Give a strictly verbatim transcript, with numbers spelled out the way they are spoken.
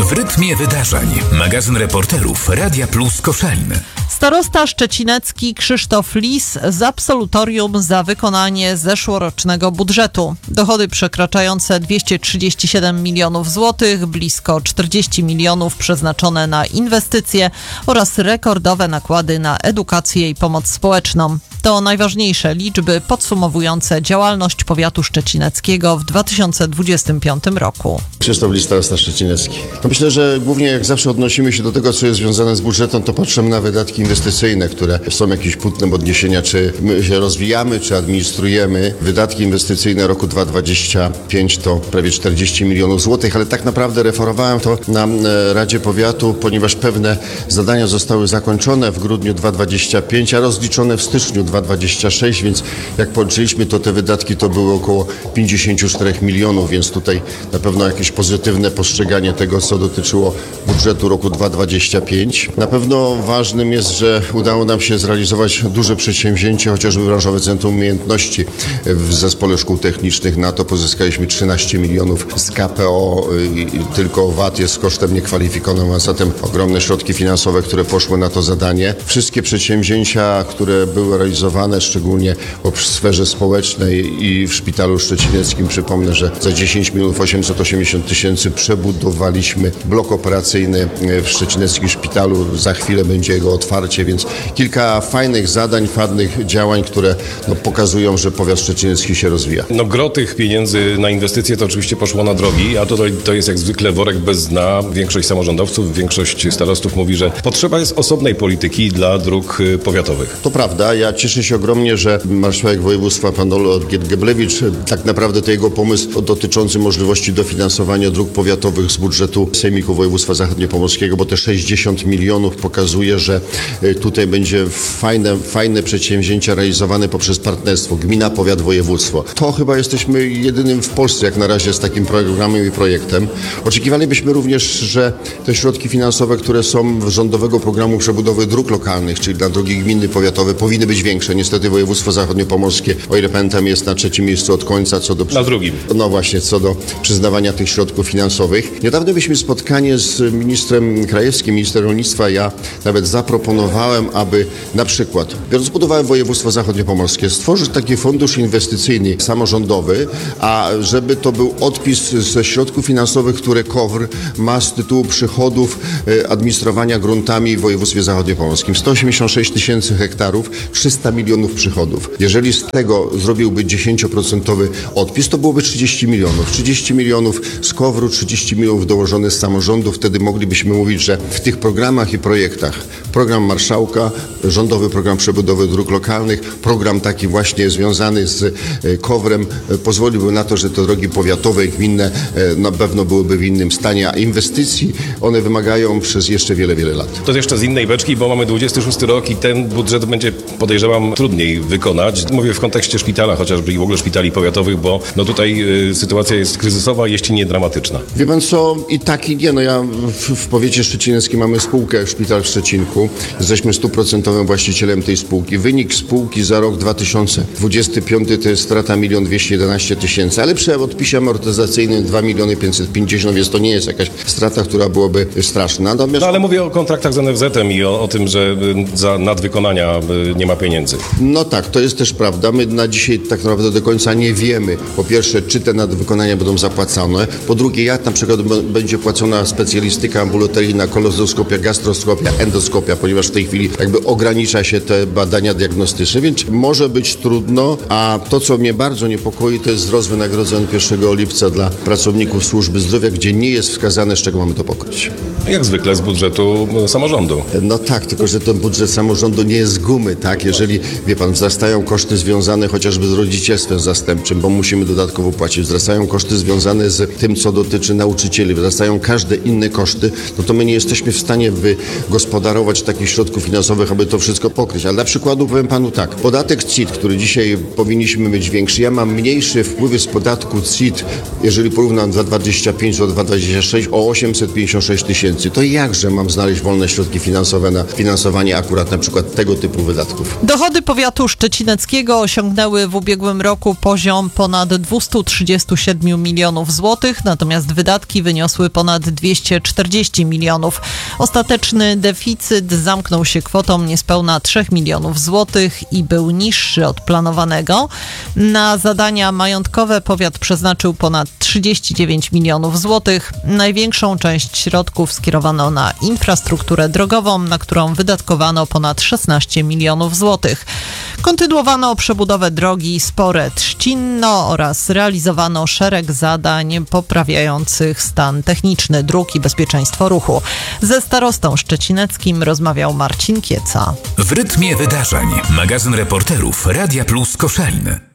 W rytmie wydarzeń. Magazyn reporterów Radia Plus Koszalin. Starosta szczecinecki Krzysztof Lis z absolutorium za wykonanie zeszłorocznego budżetu. Dochody przekraczające dwieście trzydzieści siedem milionów złotych, blisko czterdzieści milionów przeznaczone na inwestycje oraz rekordowe nakłady na edukację i pomoc społeczną. To najważniejsze liczby podsumowujące działalność powiatu szczecineckiego w dwa tysiące dwudziestym piątym roku. Krzysztof Lis, starosta szczecinecki. No myślę, że głównie jak zawsze odnosimy się do tego, co jest związane z budżetem, to patrzymy na wydatki inwestycyjne, które są jakieś płótnem odniesienia, czy my się rozwijamy, czy administrujemy. Wydatki inwestycyjne roku dwa tysiące dwudziestego piątego to prawie czterdzieści milionów złotych, ale tak naprawdę referowałem to na Radzie Powiatu, ponieważ pewne zadania zostały zakończone w grudniu dwa tysiące dwudziestego piątego, a rozliczone w styczniu dwa tysiące dwudziestego szóstego, więc jak policzyliśmy, to te wydatki to były około pięćdziesiąt cztery milionów, więc tutaj na pewno jakieś pozytywne postrzeganie tego, co dotyczyło budżetu roku dwa tysiące dwudziestego piątego. Na pewno ważnym jest, że udało nam się zrealizować duże przedsięwzięcie, chociażby branżowe Centrum Umiejętności w Zespole Szkół Technicznych. Na to pozyskaliśmy trzynaście milionów z K P O, tylko V A T jest kosztem niekwalifikowanym, a zatem ogromne środki finansowe, które poszły na to zadanie. Wszystkie przedsięwzięcia, które były realizowane, szczególnie w sferze społecznej i w Szpitalu Szczecineckim, przypomnę, że za dziesięć milionów osiemset osiemdziesiąt tysięcy przebudowaliśmy blok operacyjny w Szczecineckim Szpitalu. Za chwilę będzie jego otwarcie, więc kilka fajnych zadań, fajnych działań, które no, pokazują, że powiat szczecinecki się rozwija. No gro tych pieniędzy na inwestycje to oczywiście poszło na drogi, a tutaj to jest jak zwykle worek bez dna. Większość samorządowców, większość starostów mówi, że potrzeba jest osobnej polityki dla dróg powiatowych. To prawda. Ja cieszę się ogromnie, że marszałek województwa pan Olgierd Geblewicz, tak naprawdę to jego pomysł dotyczący możliwości dofinansowania dróg powiatowych z budżetu Sejmiku Województwa Zachodniopomorskiego, bo te sześćdziesiąt milionów pokazuje, że tutaj będzie fajne, fajne przedsięwzięcia realizowane poprzez partnerstwo gmina, powiat, województwo. To chyba jesteśmy jedynym w Polsce jak na razie z takim programem i projektem. Oczekiwalibyśmy również, że te środki finansowe, które są z rządowego programu przebudowy dróg lokalnych, czyli dla drogi gminy, powiatowe, powinny być większe. Niestety województwo zachodniopomorskie, o ile pamiętam, jest na trzecim miejscu od końca co do... Na drugim. No właśnie, co do przyznawania tych środków finansowych. Niedawno mieliśmy spotkanie z ministrem Krajewskim, ministrem rolnictwa. Ja nawet zaproponowałem, aby na przykład, biorąc pod uwagę województwo zachodniopomorskie, stworzyć taki fundusz inwestycyjny samorządowy, a żeby to był odpis ze środków finansowych, które K O W R ma z tytułu przychodów administrowania gruntami w województwie zachodniopomorskim. sto osiemdziesiąt sześć tysięcy hektarów, trzysta milionów przychodów. Jeżeli z tego zrobiłby dziesięcioprocentowy odpis, to byłoby trzydzieści milionów. trzydzieści milionów z K O W R u, trzydzieści milionów dołożone z samorządu. Wtedy moglibyśmy mówić, że w tych programach i projektach program marszałka, rządowy program przebudowy dróg lokalnych, program taki właśnie związany z K O W R em pozwoliłby na to, że te drogi powiatowe i gminne na pewno byłyby w innym stanie, a inwestycji one wymagają przez jeszcze wiele, wiele lat. To jeszcze z innej beczki, bo mamy dwudziesty szósty rok i ten budżet będzie, podejrzewam, trudniej wykonać. Mówię w kontekście szpitala chociażby i w ogóle szpitali powiatowych, bo no tutaj y, sytuacja jest kryzysowa, jeśli nie dramatyczna. Wie pan co, i tak i nie. No ja w, w powiecie szczecineckim mamy spółkę Szpital w Szczecinku. Jesteśmy stuprocentowym właścicielem tej spółki. Wynik spółki za rok dwa tysiące dwudziesty piąty to jest strata jeden dwieście jedenaście tysięcy, ale przy odpisie amortyzacyjnym dwa miliony pięćset pięćdziesiąt, więc to nie jest jakaś strata, która byłaby straszna. Natomiast... No ale mówię o kontraktach z N F Z em i o, o tym, że za nadwykonania nie ma pieniędzy. No tak, to jest też prawda. My na dzisiaj tak naprawdę do końca nie wiemy, po pierwsze, czy te nadwykonania będą zapłacone, po drugie, jak na przykład b- będzie płacona specjalistyka ambulatoryjna, kolonoskopia, gastroskopia, endoskopia, ponieważ w tej chwili jakby ogranicza się te badania diagnostyczne, więc może być trudno, a to, co mnie bardzo niepokoi, to jest wzrost wynagrodzeń pierwszego lipca dla pracowników służby zdrowia, gdzie nie jest wskazane, z czego mamy to pokryć. Jak zwykle z budżetu samorządu. No tak, tylko że ten budżet samorządu nie jest z gumy, tak? Jeżeli, wie pan, wzrastają koszty związane chociażby z rodzicielstwem zastępczym, bo musimy dodatkowo płacić, wzrastają koszty związane z tym, co dotyczy nauczycieli, wzrastają każde inne koszty, no to my nie jesteśmy w stanie wygospodarować takich środków finansowych, aby to wszystko pokryć. Ale dla przykładu powiem panu tak, podatek C I T, który dzisiaj powinniśmy mieć większy, ja mam mniejsze wpływy z podatku C I T, jeżeli porównam dwa tysiące dwudziesty piąty do dwa tysiące dwudziestego szóstego o osiemset pięćdziesiąt sześć tysięcy. To jakże mam znaleźć wolne środki finansowe na finansowanie akurat na przykład tego typu wydatków? Dochody Dochody powiatu szczecineckiego osiągnęły w ubiegłym roku poziom ponad dwieście trzydzieści siedem milionów złotych, natomiast wydatki wyniosły ponad dwieście czterdzieści milionów. Ostateczny deficyt zamknął się kwotą niespełna trzy milionów złotych i był niższy od planowanego. Na zadania majątkowe powiat przeznaczył ponad trzydzieści dziewięć milionów złotych. Największą część środków skierowano na infrastrukturę drogową, na którą wydatkowano ponad szesnaście milionów złotych. Kontynuowano przebudowę drogi Spore-Trzcinno oraz realizowano szereg zadań poprawiających stan techniczny dróg i bezpieczeństwo ruchu. Ze starostą szczecineckim rozmawiał Marcin Kieca. W rytmie wydarzeń. Magazyn reporterów Radia Plus Koszalin.